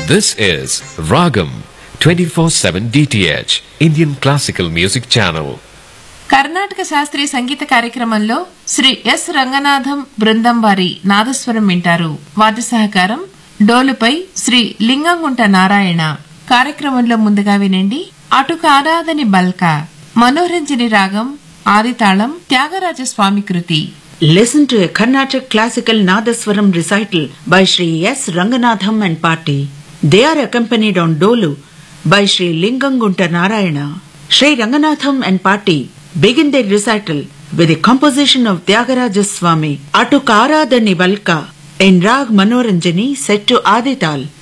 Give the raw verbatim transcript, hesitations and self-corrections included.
This is Ragam twenty-four seven D T H Indian Classical Music Channel. Karnataka శాస్త్రీయ సంగీత కార్యక్రమంలో Shri yes Ranganatham బృందం వారి నాదస్వరం వింటారు. వాద్య సహకారం డోలుపై శ్రీ లింగంగుంట నారాయణ. కార్యక్రమంలో ముందుగా వినండి అటు కారాదని బల్క, మనోరంజని రాగం, ఆదితాళం, త్యాగరాజ స్వామి కృతి. Listen to a Carnatic classical Nadaswaram recital by Sri S. Ranganatham and party. They are accompanied on Dolu by Sri Lingangunta Narayana. Sri Ranganatham and party begin their recital with a composition of Tyagaraja Swami, Atu Karadani Balka, in Rag Manoranjani set to Adital.